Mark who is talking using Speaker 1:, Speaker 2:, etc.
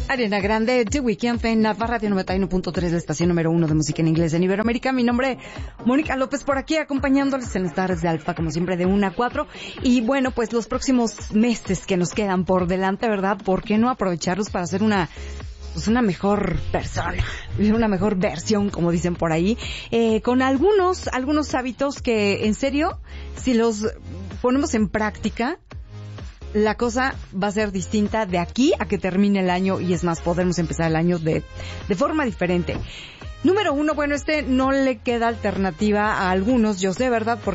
Speaker 1: Ariana Grande, The Weeknd en Nava Radio 91.3, la estación número 1 de música en inglés en Iberoamérica. Mi nombre, Mónica López, por aquí acompañándoles en las tardes de Alfa, como siempre, de 1 a 4. Y bueno, pues los próximos meses que nos quedan por delante, ¿verdad? ¿Por qué no aprovecharlos para hacer una mejor persona, una mejor versión, como dicen por ahí, con algunos hábitos que, en serio, si los ponemos en práctica, la cosa va a ser distinta de aquí a que termine el año, y es más, podremos empezar el año de forma diferente. Número 1, bueno, no le queda alternativa a algunos, yo sé, ¿verdad?